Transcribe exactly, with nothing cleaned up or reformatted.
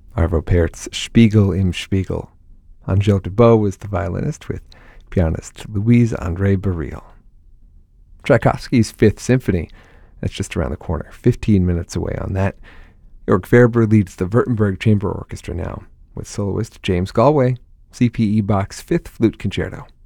Arvo Pärt's Spiegel im Spiegel. Angèle Dubos was the violinist with pianist Louise-André Baril. Tchaikovsky's Fifth Symphony, that's just around the corner, fifteen minutes away on that. Jörg Werber leads the Württemberg Chamber Orchestra now, with soloist James Galway, C P E Bach's Fifth Flute Concerto.